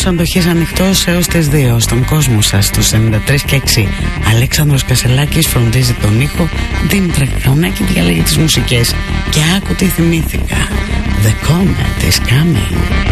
Χρόνος αντοχής ανοιχτός έως τις 2 στον κόσμο σας, στους 93 και 6. Αλέξανδρος Κασελάκης φροντίζει τον ήχο, Δήμητρα Χρονάκη διαλέγει τις μουσικές. Και άκου τι θυμήθηκα. The comet is coming.